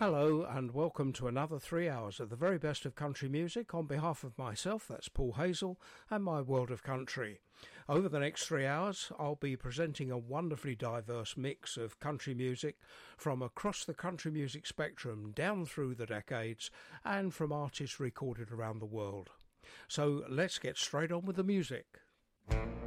Hello and welcome to another 3 hours of the very best of country music on behalf of myself, that's Paul Hazel, and my world of country. Over the next 3 hours I'll be presenting a wonderfully diverse mix of country music from across the country music spectrum down through the decades and from artists recorded around the world. So let's get straight on with the music.